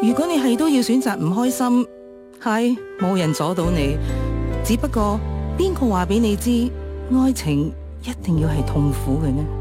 如果你係都要選擇唔開心，係冇人阻到你，只不過邊個話俾你知愛情一定要係痛苦嘅呢？